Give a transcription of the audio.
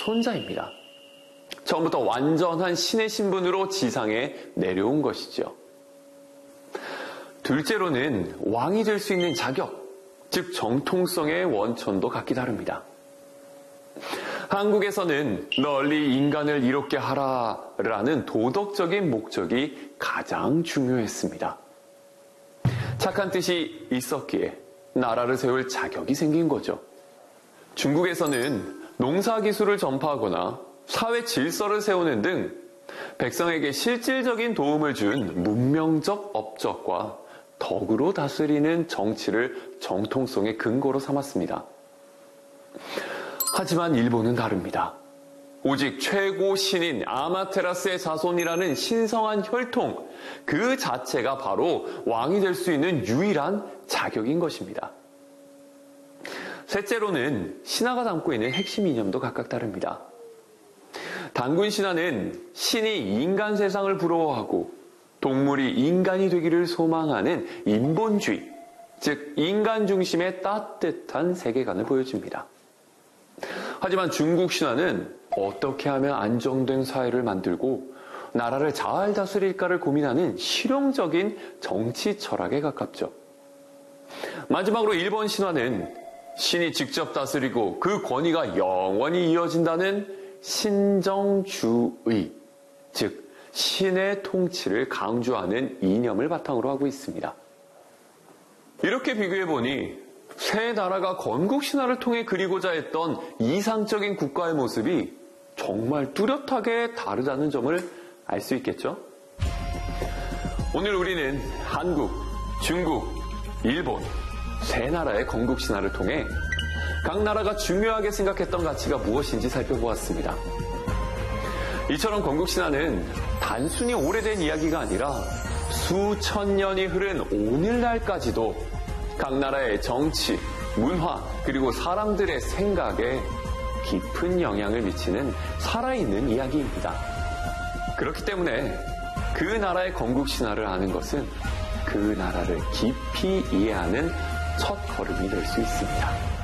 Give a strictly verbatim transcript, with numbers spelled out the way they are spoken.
손자입니다. 처음부터 완전한 신의 신분으로 지상에 내려온 것이죠. 둘째로는 왕이 될 수 있는 자격, 즉 정통성의 원천도 각기 다릅니다. 한국에서는 널리 인간을 이롭게 하라라는 도덕적인 목적이 가장 중요했습니다. 착한 뜻이 있었기에 나라를 세울 자격이 생긴 거죠. 중국에서는 농사기술을 전파하거나 사회 질서를 세우는 등 백성에게 실질적인 도움을 준 문명적 업적과 덕으로 다스리는 정치를 정통성의 근거로 삼았습니다. 하지만 일본은 다릅니다. 오직 최고 신인 아마테라스의 자손이라는 신성한 혈통, 그 자체가 바로 왕이 될 수 있는 유일한 자격인 것입니다. 셋째로는 신화가 담고 있는 핵심 이념도 각각 다릅니다. 단군 신화는 신이 인간 세상을 부러워하고 동물이 인간이 되기를 소망하는 인본주의, 즉 인간 중심의 따뜻한 세계관을 보여줍니다. 하지만 중국 신화는 어떻게 하면 안정된 사회를 만들고 나라를 잘 다스릴까를 고민하는 실용적인 정치 철학에 가깝죠. 마지막으로 일본 신화는 신이 직접 다스리고 그 권위가 영원히 이어진다는 신정주의, 즉 신의 통치를 강조하는 이념을 바탕으로 하고 있습니다. 이렇게 비교해보니 세 나라가 건국 신화를 통해 그리고자 했던 이상적인 국가의 모습이 정말 뚜렷하게 다르다는 점을 알 수 있겠죠? 오늘 우리는 한국, 중국, 일본 세 나라의 건국 신화를 통해 각 나라가 중요하게 생각했던 가치가 무엇인지 살펴보았습니다. 이처럼 건국 신화는 단순히 오래된 이야기가 아니라 수천 년이 흐른 오늘날까지도 각 나라의 정치, 문화, 그리고 사람들의 생각에 깊은 영향을 미치는 살아있는 이야기입니다. 그렇기 때문에 그 나라의 건국 신화를 아는 것은 그 나라를 깊이 이해하는 첫 걸음이 될 수 있습니다.